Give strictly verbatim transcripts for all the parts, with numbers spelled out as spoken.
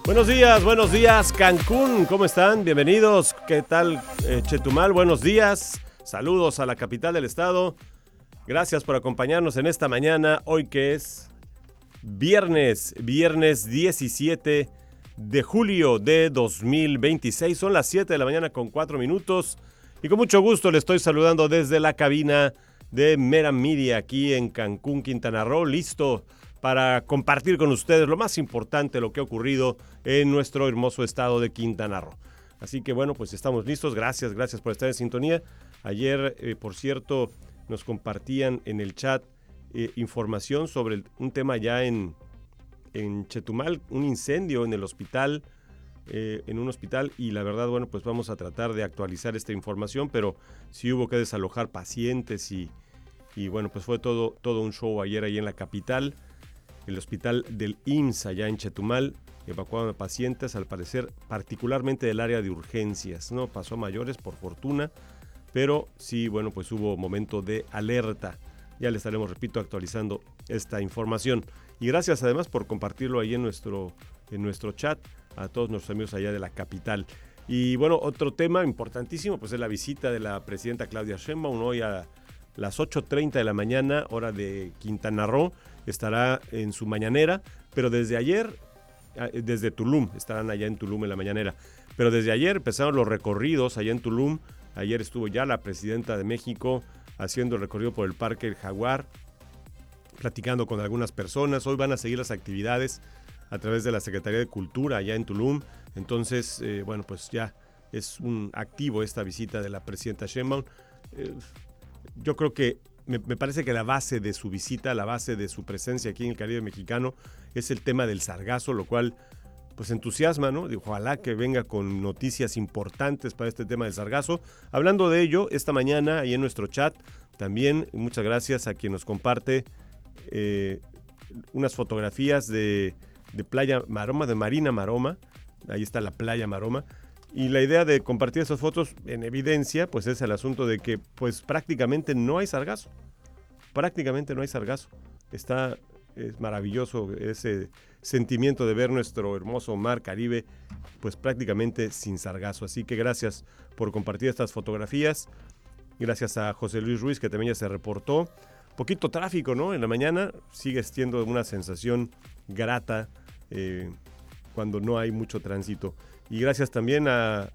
Buenos días, buenos días Cancún, ¿cómo están? Bienvenidos, ¿qué tal eh, Chetumal? Buenos días, saludos a la capital del estado, gracias por acompañarnos en esta mañana, hoy que es viernes, viernes diecisiete de julio de dos mil veintiséis, son las siete de la mañana con cuatro minutos y con mucho gusto le estoy saludando desde la cabina de Mera Media aquí en Cancún, Quintana Roo, listo para compartir con ustedes lo más importante, lo que ha ocurrido en nuestro hermoso estado de Quintana Roo. Así que bueno, pues estamos listos. Gracias, gracias por estar en sintonía. Ayer, eh, por cierto, nos compartían en el chat eh, información sobre el, un tema ya en, en Chetumal, un incendio en el hospital, eh, en un hospital, y la verdad, bueno, pues vamos a tratar de actualizar esta información, pero sí hubo que desalojar pacientes y, y bueno, pues fue todo, todo un show ayer ahí en la capital. El hospital del I M S S allá en Chetumal evacuaron a pacientes, al parecer particularmente del área de urgencias. No pasó a mayores por fortuna, pero sí, bueno, pues hubo momento de alerta. Ya le estaremos, repito, actualizando esta información. Y gracias además por compartirlo ahí en nuestro, en nuestro chat a todos nuestros amigos allá de la capital. Y bueno, otro tema importantísimo pues es la visita de la presidenta Claudia Sheinbaum hoy a las ocho treinta de la mañana, hora de Quintana Roo. Estará en su mañanera, pero desde ayer, desde Tulum, estarán allá en Tulum en la mañanera, pero desde ayer empezaron los recorridos allá en Tulum. Ayer estuvo ya la presidenta de México haciendo el recorrido por el Parque El Jaguar, platicando con algunas personas. Hoy van a seguir las actividades a través de la Secretaría de Cultura allá en Tulum. Entonces, eh, bueno, pues ya es un activo esta visita de la presidenta Sheinbaum. Eh, yo creo que Me, me parece que la base de su visita, la base de su presencia aquí en el Caribe mexicano es el tema del sargazo, lo cual pues entusiasma, ¿no? Ojalá que venga con noticias importantes para este tema del sargazo. Hablando de ello, esta mañana ahí en nuestro chat, también muchas gracias a quien nos comparte eh, unas fotografías de, de Playa Maroma, de Marina Maroma. Ahí está la Playa Maroma. Y la idea de compartir esas fotos en evidencia, pues es el asunto de que pues prácticamente no hay sargazo. Prácticamente no hay sargazo. Está, es maravilloso ese sentimiento de ver nuestro hermoso mar Caribe, pues prácticamente sin sargazo. Así que gracias por compartir estas fotografías. Gracias a José Luis Ruiz, que también ya se reportó. Poquito tráfico, ¿no? En la mañana sigue siendo una sensación grata eh, cuando no hay mucho tránsito. Y gracias también a,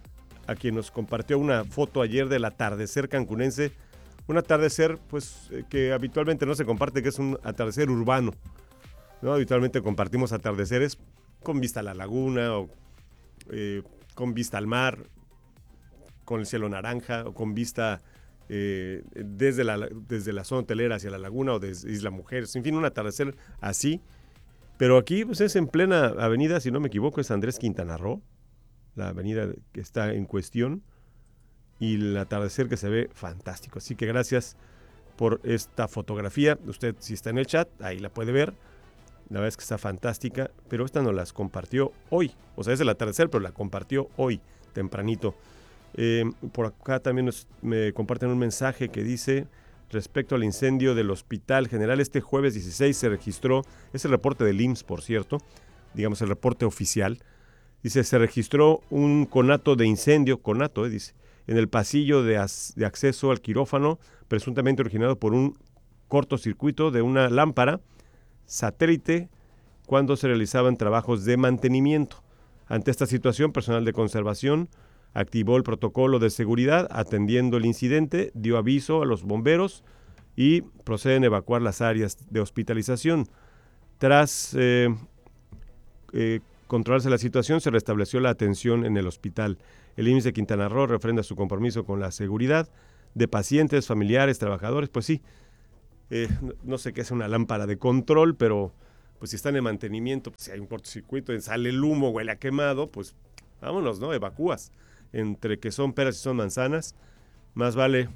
a quien nos compartió una foto ayer del atardecer cancunense. Un atardecer pues eh, que habitualmente no se comparte, que es un atardecer urbano, ¿no? Habitualmente compartimos atardeceres con vista a la laguna o eh, con vista al mar, con el cielo naranja o con vista eh, desde, la, desde la zona hotelera hacia la laguna o desde Isla Mujeres. En fin, un atardecer así. Pero aquí pues es en plena avenida, si no me equivoco, es Andrés Quintana Roo, la avenida que está en cuestión, y el atardecer que se ve fantástico. Así que gracias por esta fotografía. Usted, si está en el chat, ahí la puede ver. La verdad es que está fantástica, pero esta nos las compartió hoy. O sea, es el atardecer, pero la compartió hoy, tempranito. Eh, por acá también nos, me comparten un mensaje que dice: respecto al incendio del Hospital General, este jueves dieciséis se registró, es el reporte del I M S S, por cierto, digamos el reporte oficial, dice, se registró un conato de incendio, conato, eh, dice, en el pasillo de, as, de acceso al quirófano, presuntamente originado por un cortocircuito de una lámpara satélite cuando se realizaban trabajos de mantenimiento. Ante esta situación, personal de conservación activó el protocolo de seguridad, atendiendo el incidente, dio aviso a los bomberos y proceden a evacuar las áreas de hospitalización. Tras eh, eh, controlarse la situación, se restableció la atención en el hospital. El I M S S de Quintana Roo refrenda su compromiso con la seguridad de pacientes, familiares, trabajadores. Pues sí, eh, no, no sé qué es una lámpara de control, pero pues si están en mantenimiento, pues si hay un cortocircuito, sale el humo, huele a quemado, pues vámonos, ¿no? Evacúas. Entre que son peras y son manzanas, más vale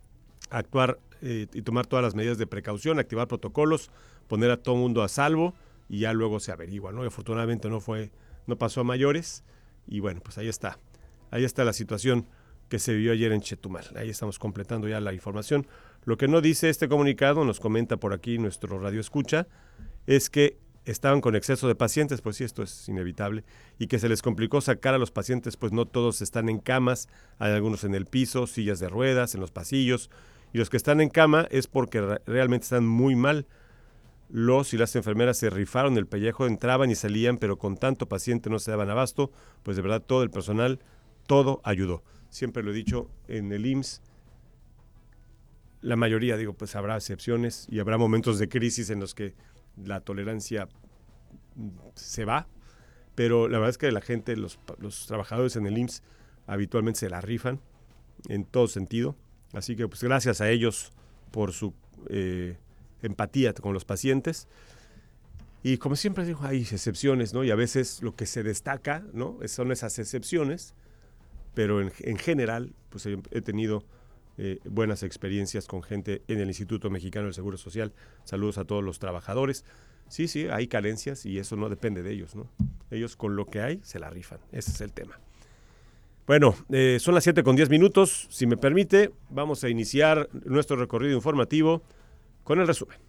actuar eh, y tomar todas las medidas de precaución, activar protocolos, poner a todo mundo a salvo y ya luego se averigua, ¿no? Y afortunadamente no fue, no pasó a mayores y bueno, pues ahí está, ahí está la situación que se vivió ayer en Chetumal. Ahí estamos completando ya la información. Lo que no dice este comunicado, nos comenta por aquí nuestro radio escucha, es que estaban con exceso de pacientes, pues sí, esto es inevitable, y que se les complicó sacar a los pacientes, pues no todos están en camas, hay algunos en el piso, sillas de ruedas, en los pasillos, y los que están en cama es porque re- realmente están muy mal. Los y las enfermeras se rifaron el pellejo, entraban y salían, pero con tanto paciente no se daban abasto, pues de verdad todo el personal, todo ayudó. Siempre lo he dicho, en el I M S S, la mayoría, digo, pues habrá excepciones y habrá momentos de crisis en los que la tolerancia se va, pero la verdad es que la gente, los, los trabajadores en el I M S S habitualmente se la rifan en todo sentido, así que pues gracias a ellos por su eh, empatía con los pacientes. Y como siempre digo, hay excepciones, ¿no? Y a veces lo que se destaca, ¿no?, son esas excepciones, pero en, en general pues he, he tenido Eh, buenas experiencias con gente en el Instituto Mexicano del Seguro Social. Saludos a todos los trabajadores. Sí, sí, hay carencias y eso no depende de ellos, ¿no? Ellos con lo que hay se la rifan. Ese es el tema. Bueno, eh, son las siete con diez minutos. Si me permite, vamos a iniciar nuestro recorrido informativo con el resumen.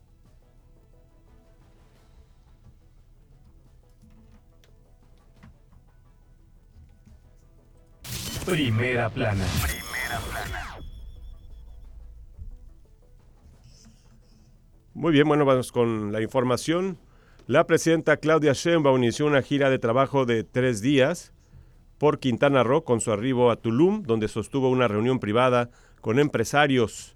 Primera plana. Muy bien, bueno, vamos con la información. La presidenta Claudia Sheinbaum inició una gira de trabajo de tres días por Quintana Roo con su arribo a Tulum, donde sostuvo una reunión privada con empresarios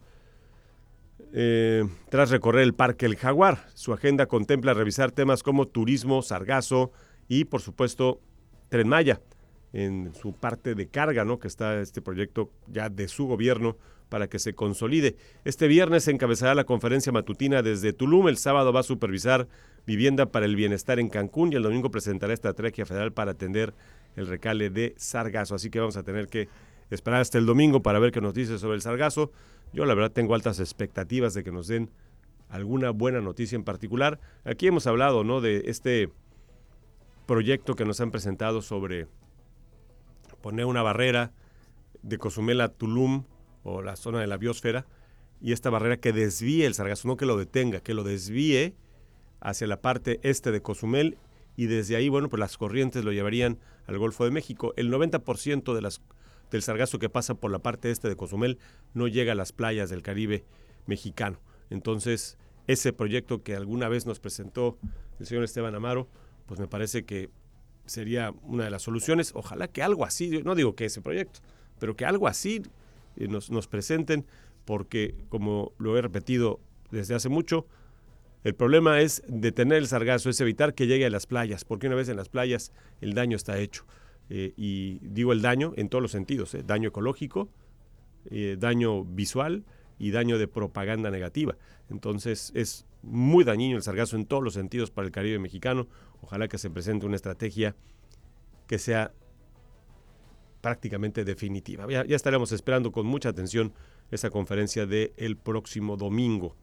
eh, tras recorrer el Parque El Jaguar. Su agenda contempla revisar temas como turismo, sargazo y, por supuesto, Tren Maya, en su parte de carga, ¿no?, que está este proyecto ya de su gobierno para que se consolide. Este viernes se encabezará la conferencia matutina desde Tulum, el sábado va a supervisar vivienda para el bienestar en Cancún y el domingo presentará estrategia federal para atender el recale de sargazo. Así que vamos a tener que esperar hasta el domingo para ver qué nos dice sobre el sargazo. Yo la verdad tengo altas expectativas de que nos den alguna buena noticia en particular. Aquí hemos hablado, ¿no?, de este proyecto que nos han presentado sobre poner una barrera de Cozumel a Tulum, o la zona de la biosfera, y esta barrera que desvíe el sargazo, no que lo detenga, que lo desvíe hacia la parte este de Cozumel, y desde ahí, bueno, pues las corrientes lo llevarían al Golfo de México. El noventa por ciento de las, del sargazo que pasa por la parte este de Cozumel no llega a las playas del Caribe mexicano. Entonces, ese proyecto que alguna vez nos presentó el señor Esteban Amaro, pues me parece que sería una de las soluciones. Ojalá que algo así, no digo que ese proyecto, pero que algo así Nos, nos presenten, porque como lo he repetido desde hace mucho, el problema es detener el sargazo, es evitar que llegue a las playas, porque una vez en las playas el daño está hecho. Eh, y digo el daño en todos los sentidos, eh, daño ecológico, eh, daño visual y daño de propaganda negativa. Entonces es muy dañino el sargazo en todos los sentidos para el Caribe mexicano. Ojalá que se presente una estrategia que sea prácticamente definitiva. Ya, ya estaremos esperando con mucha atención esa conferencia del próximo domingo.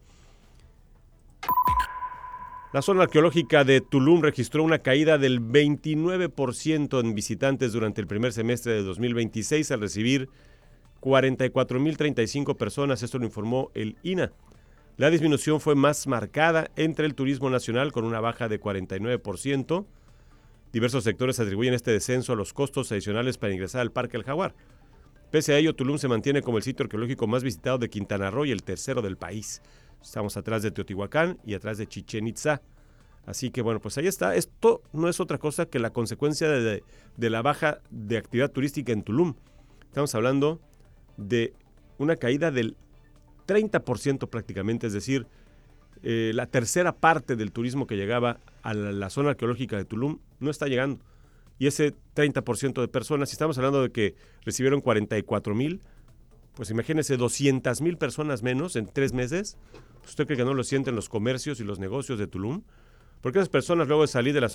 La zona arqueológica de Tulum registró una caída del veintinueve por ciento en visitantes durante el primer semestre de dos mil veintiséis al recibir cuarenta y cuatro mil treinta y cinco personas, esto lo informó el I N A. La disminución fue más marcada entre el turismo nacional con una baja de cuarenta y nueve por ciento. Diversos sectores atribuyen este descenso a los costos adicionales para ingresar al Parque El Jaguar. Pese a ello, Tulum se mantiene como el sitio arqueológico más visitado de Quintana Roo y el tercero del país. Estamos atrás de Teotihuacán y atrás de Chichén Itzá. Así que bueno, pues ahí está. Esto no es otra cosa que la consecuencia de, de, de la baja de actividad turística en Tulum. Estamos hablando de una caída del treinta por ciento prácticamente, es decir, eh, la tercera parte del turismo que llegaba a la, la zona arqueológica de Tulum no está llegando. Y ese treinta por ciento de personas, si estamos hablando de que recibieron cuarenta y cuatro mil, pues imagínense doscientas mil personas menos en tres meses. ¿Usted cree que no lo sienten los comercios y los negocios de Tulum? Porque esas personas luego de salir de la